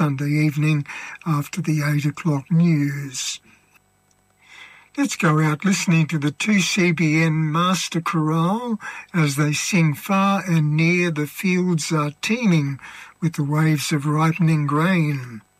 Sunday evening after the 8 o'clock news. Let's go out listening to the 2CBN Master Chorale as they sing Far and Near the Fields Are Teeming with the Waves of Ripening Grain.